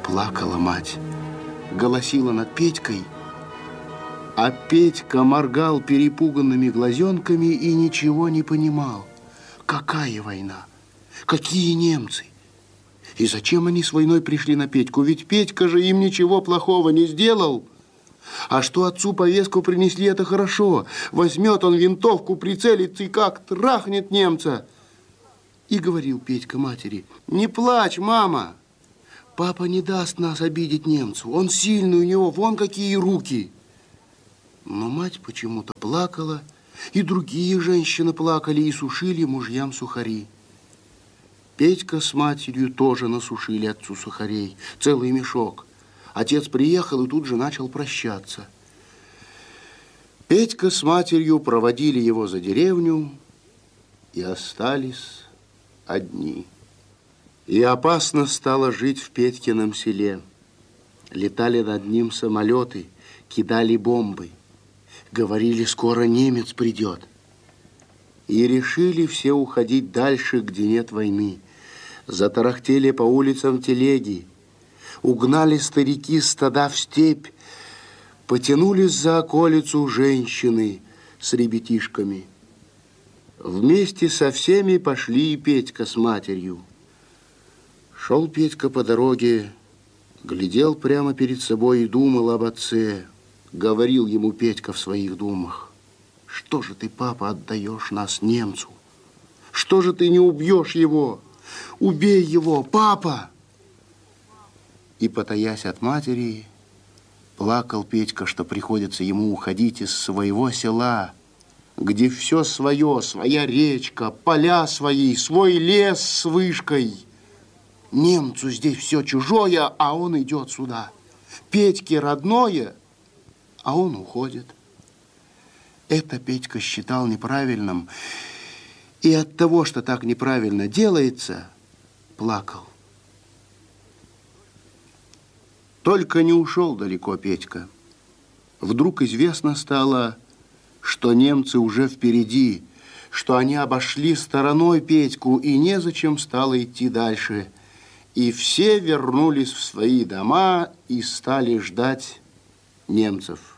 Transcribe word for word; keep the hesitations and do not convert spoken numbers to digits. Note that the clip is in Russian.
Плакала мать, голосила над Петькой, а Петька моргал перепуганными глазенками и ничего не понимал. Какая война? Какие немцы? И зачем они с войной пришли на Петьку? Ведь Петька же им ничего плохого не сделал. А что отцу повестку принесли, это хорошо. Возьмет он винтовку, прицелится и как трахнет немца. И говорил Петька матери: не плачь, мама. Папа не даст нас обидеть немцу. Он сильный, у него вон какие руки. Но мать почему-то плакала, и другие женщины плакали и сушили мужьям сухари. Петька с матерью тоже насушили отцу сухарей, целый мешок. Отец приехал и тут же начал прощаться. Петька с матерью проводили его за деревню и остались одни. И опасно стало жить в Петькином селе. Летали над ним самолеты, кидали бомбы. Говорили, скоро немец придет. И решили все уходить дальше, где нет войны. Затарахтели по улицам телеги. Угнали старики стада в степь. Потянулись за околицу женщины с ребятишками. Вместе со всеми пошли и Петька с матерью. Шел Петька по дороге, глядел прямо перед собой и думал об отце. Говорил ему Петька в своих думах: что же ты, папа, отдаешь нас немцу? Что же ты не убьешь его? Убей его, папа! И, потаясь от матери, плакал Петька, что приходится ему уходить из своего села, где все свое, своя речка, поля свои, свой лес с вышкой. Немцу здесь все чужое, а он идет сюда. Петьке родное, а он уходит. Это Петька считал неправильным, и от того, что так неправильно делается, плакал. Только не ушел далеко Петька. Вдруг известно стало, что немцы уже впереди, что они обошли стороной Петьку, и незачем стало идти дальше. И все вернулись в свои дома и стали ждать немцев.